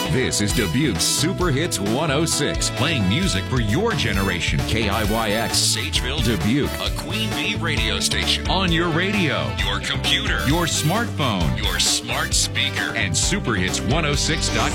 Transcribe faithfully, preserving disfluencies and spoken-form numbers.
This is Dubuque's Super Hits one oh six, playing music for your generation. K I Y X, Sageville, Dubuque, a Queen Bee radio station. On your radio, your computer, your smartphone, your smart speaker, and super hits one oh six dot